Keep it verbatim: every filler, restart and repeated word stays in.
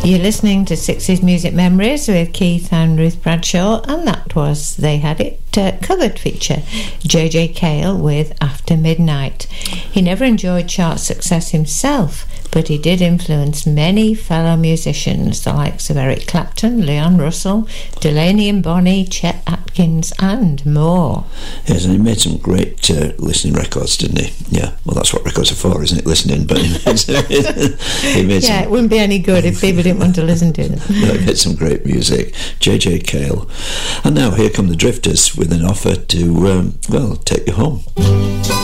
You're listening to sixties Music Memories with Keith and Ruth Bradshaw, and that was They Had It uh, covered feature, J J Cale with After Midnight. He never enjoyed chart success himself, but he did influence many fellow musicians, the likes of Eric Clapton, Leon Russell, Delaney and Bonnie, Chet Atkins, and more. Yes, and he made some great uh, listening records, didn't he? Yeah, well, that's what records are for, isn't it? Listening, but he made, he made yeah, some, it wouldn't be any good if people didn't want to listen to them. He made some great music, J J Cale. And now here come the Drifters with an offer to, um, well, take you home.